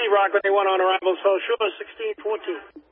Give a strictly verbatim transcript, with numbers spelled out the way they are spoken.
Rock with A one on arrival, so sure, sixteen fourteen.